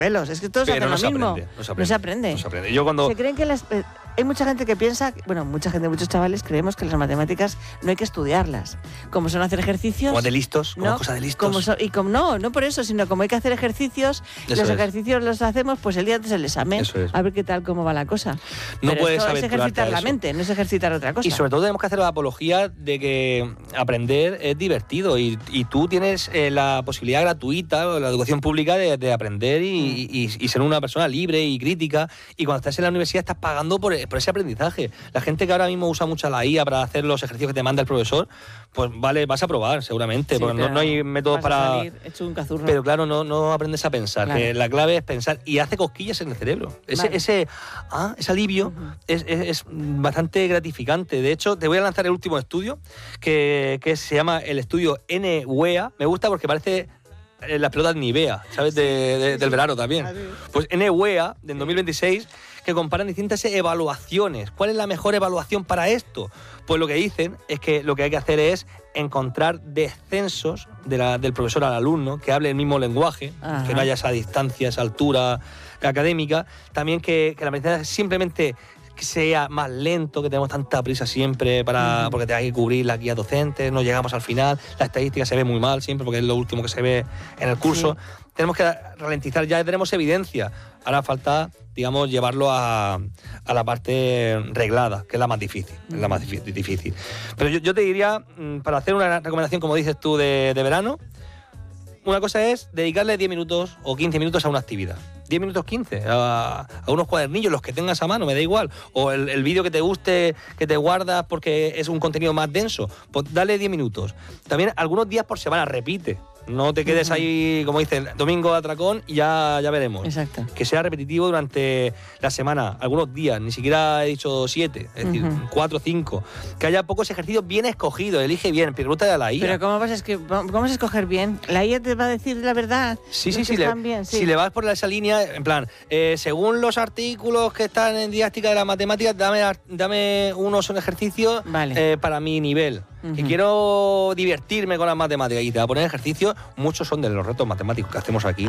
pelos. Es que todos hacen lo mismo. No se aprende. Yo cuando... Se creen que hay mucha gente que piensa, muchos chavales creemos que las matemáticas no hay que estudiarlas. Como son hacer ejercicios... Como de listos, como cosa de listos. No por eso, sino como hay que hacer ejercicios, ejercicios los hacemos pues el día antes del examen, a ver qué tal, cómo va la cosa. No Pero puedes esto es ejercitar la mente, no es ejercitar otra cosa. Y sobre todo tenemos que hacer la apología de que aprender es divertido y tú tienes la posibilidad gratuita, la educación pública, de aprender y ser una persona libre y crítica. Y cuando estás en la universidad estás pagando por ese aprendizaje. La gente que ahora mismo usa mucho la IA para hacer los ejercicios que te manda el profesor, pues vale, vas a probar seguramente, porque no hay métodos para... salir hecho un cazurro. Pero claro, no aprendes a pensar, claro. Que la clave es pensar y hace cosquillas en el cerebro. Ese alivio es bastante gratificante. De hecho, te voy a lanzar el último estudio que se llama el estudio NWEA. Me gusta porque parece las pelotas Nivea, ¿sabes? Del verano también. Pues NWEA, del 2026, que comparan distintas evaluaciones. ¿Cuál es la mejor evaluación para esto? Pues lo que dicen es que lo que hay que hacer es encontrar descensos del profesor al alumno, que hable el mismo lenguaje, que no haya esa distancia, esa altura académica. También que la aprendizaje simplemente que sea más lento, que tenemos tanta prisa siempre porque te hay que cubrir las guías docentes, no llegamos al final, la estadística se ve muy mal siempre porque es lo último que se ve en el curso. Sí. Tenemos que ralentizar, ya tenemos evidencia. Ahora falta, digamos, llevarlo a la parte reglada, que es la más difícil. Es la más difícil. Pero yo te diría, para hacer una recomendación, como dices tú, de verano, una cosa es dedicarle 10 minutos o 15 minutos a una actividad. 10 minutos 15, a unos cuadernillos, los que tengas a mano, me da igual. O el vídeo que te guste, que te guardas porque es un contenido más denso, pues dale 10 minutos. También algunos días por semana, repite. No te quedes ahí, como dicen, domingo de atracón y ya veremos. Exacto. Que sea repetitivo durante la semana, algunos días, ni siquiera he dicho 7, es decir, 4 o 5. Que haya pocos ejercicios bien escogidos, elige bien, pregúntale a la IA. Pero ¿cómo vas a escoger bien? ¿La IA te va a decir la verdad? Sí. Si le vas por esa línea, en plan, según los artículos que están en didáctica de la matemática, dame unos ejercicios para mi nivel. Que quiero divertirme con las matemáticas y te va a poner ejercicios, muchos son de los retos matemáticos que hacemos aquí.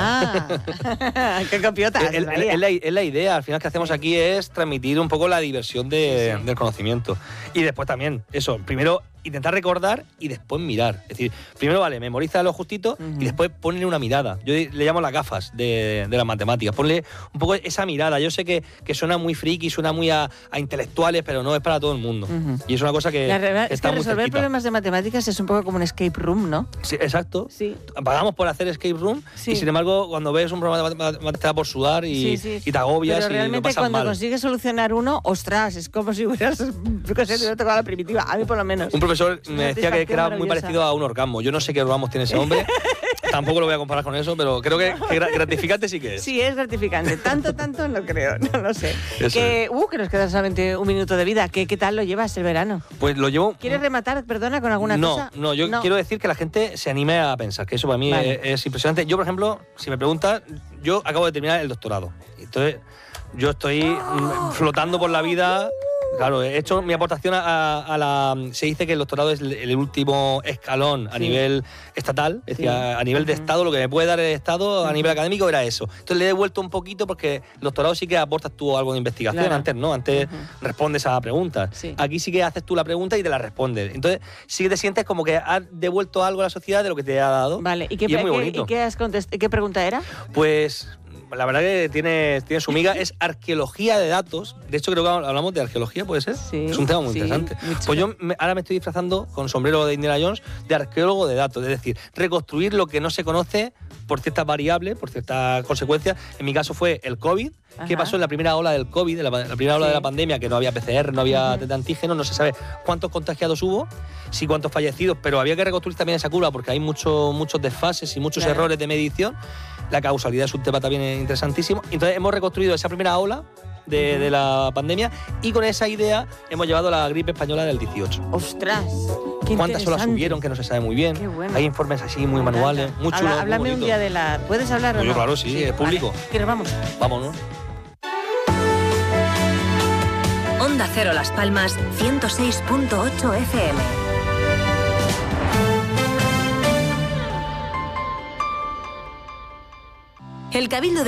¡Qué copiota! Es la idea, al final que hacemos aquí es transmitir un poco la diversión del conocimiento. Y después también, eso, primero intentar recordar y después mirar. Es decir, primero memoriza lo justito y después ponle una mirada. Yo le llamo las gafas de las matemáticas. Ponle un poco esa mirada. Yo sé que suena muy friki, suena muy a intelectuales, pero no es para todo el mundo. Y es una cosa que está muy resolver cerquita. Problemas de matemáticas es un poco como un escape room, ¿no? Sí, exacto. Sí. Pagamos por hacer escape room y sin embargo cuando ves un problema de matemáticas te da por sudar y te agobias. Pero realmente y lo pasas cuando mal. Consigues solucionar uno, ostras, es como si hubieras tocado la primitiva. A mí por lo menos. Un profesor me decía que era muy parecido a un orgasmo. Yo no sé qué orgasmos tiene ese hombre. Tampoco lo voy a comparar con eso, pero creo que gratificante sí que es. Sí, es gratificante. Tanto no creo, no lo sé. Que nos queda solamente un minuto de vida. ¿Qué tal lo llevas el verano? Pues lo llevo... ¿Quieres rematar, perdona, con alguna cosa? No, yo quiero decir que la gente se anime a pensar, que eso para mí es impresionante. Yo, por ejemplo, si me preguntas, yo acabo de terminar el doctorado. Entonces, yo estoy flotando por la vida... Claro, he hecho mi aportación a la... Se dice que el doctorado es el último escalón a nivel estatal, es decir, a nivel de Estado, lo que me puede dar el Estado a nivel académico era eso. Entonces le he devuelto un poquito porque el doctorado sí que aportas tú algo de investigación, claro. Antes no, antes respondes a preguntas. Sí. Aquí sí que haces tú la pregunta y te la respondes. Entonces sí que te sientes como que has devuelto algo a la sociedad de lo que te ha dado. Vale, ¿y es muy bonito. ¿Qué pregunta era? Pues... La verdad que tiene su miga, es arqueología de datos. De hecho, creo que hablamos de arqueología, ¿puede ser? Sí, es un tema muy interesante. Pues yo ahora me estoy disfrazando con sombrero de Indiana Jones de arqueólogo de datos. Es decir, reconstruir lo que no se conoce por ciertas variables, por ciertas consecuencias. En mi caso fue el COVID. ¿Qué pasó en la primera ola del COVID, en la primera ola de la pandemia? Que no había PCR, no había test de antígenos, no se sabe cuántos contagiados hubo, sí cuántos fallecidos, pero había que reconstruir también esa curva porque hay muchos desfases y muchos errores de medición. La causalidad es un tema también interesantísimo. Entonces hemos reconstruido esa primera ola de la pandemia y con esa idea hemos llevado la gripe española del 18. ¡Ostras! ¿Cuántas olas subieron? Que no se sabe muy bien. Qué bueno. Hay informes así muy manuales, muy chulos. Háblame un día de la... ¿Puedes hablar o no? Claro, sí, es público. Vale. ¿Y nos vamos? Vámonos. Onda Cero Las Palmas 106.8 FM. El Cabildo de